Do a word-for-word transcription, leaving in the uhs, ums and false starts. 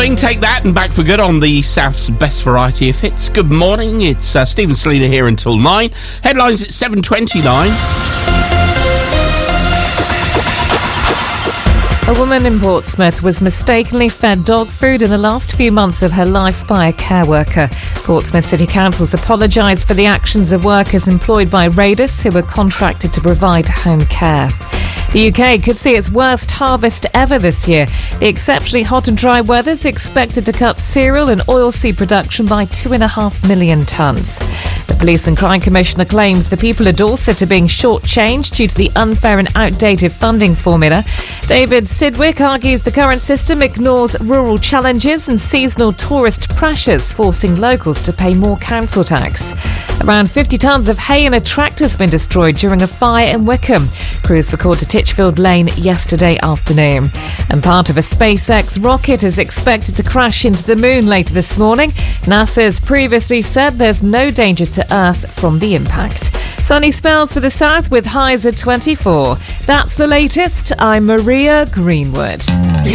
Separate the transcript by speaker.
Speaker 1: morning. Take that and back for good on the South's best variety of hits. Good morning. It's uh, Stephen Selina here until nine. Headlines at seven twenty-nine.
Speaker 2: A woman in Portsmouth was mistakenly fed dog food in the last few months of her life by a care worker. Portsmouth City Council's apologised for the actions of workers employed by Radis who were contracted to provide home care. The U K could see its worst harvest ever this year. The exceptionally hot and dry weather is expected to cut cereal and oilseed production by two and a half million tonnes. The Police and Crime Commissioner claims the people of Dorset are being shortchanged due to the unfair and outdated funding formula. David Sidwick argues the current system ignores rural challenges and seasonal tourist pressures, forcing locals to pay more council tax. Around fifty tonnes of hay and a tractor has been destroyed during a fire in Wickham. Crews were called to Titchfield Lane yesterday afternoon. And part of a SpaceX rocket is expected to crash into the moon later this morning. NASA has previously said there's no danger to Earth from the impact. Sunny spells for the south with highs at twenty-four. That's the latest. I'm Maria Greenwood.